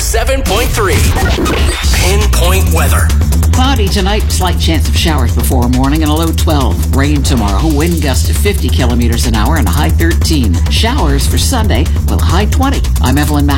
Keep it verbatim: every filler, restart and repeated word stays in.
seven point three. Pinpoint weather. Cloudy tonight, slight chance of showers before morning and a low twelve. Rain tomorrow, wind gust of fifty kilometers an hour and a high thirteen. Showers for Sunday with a high twenty. I'm Evelyn Mack.